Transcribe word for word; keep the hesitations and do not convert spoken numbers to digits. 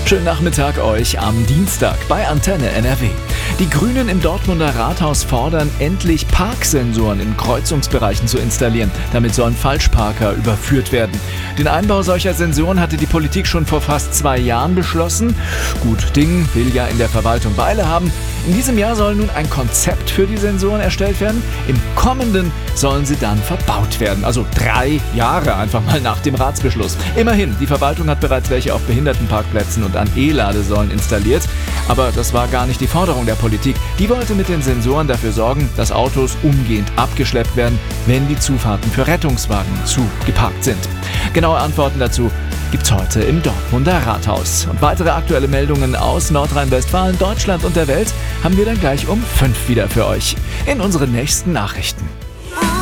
Schönen Nachmittag euch am Dienstag bei Antenne N R W. Die Grünen im Dortmunder Rathaus fordern, endlich Parksensoren in Kreuzungsbereichen zu installieren. Damit sollen Falschparker überführt werden. Den Einbau solcher Sensoren hatte die Politik schon vor fast zwei Jahren beschlossen. Gut Ding will ja in der Verwaltung Weile haben. In diesem Jahr soll nun ein Konzept für die Sensoren erstellt werden. Im kommenden sollen sie dann verbaut werden. Also drei Jahre einfach mal nach dem Ratsbeschluss. Immerhin, die Verwaltung hat bereits welche auf Behindertenparkplätzen und an E-Ladesäulen installiert. Aber das war gar nicht die Forderung der Politik. Die wollte mit den Sensoren dafür sorgen, dass Autos umgehend abgeschleppt werden, wenn die Zufahrten für Rettungswagen zu geparkt sind. Genaue Antworten dazu gibt's heute im Dortmunder Rathaus. Und weitere aktuelle Meldungen aus Nordrhein-Westfalen, Deutschland und der Welt haben wir dann gleich um fünf wieder für euch in unseren nächsten Nachrichten.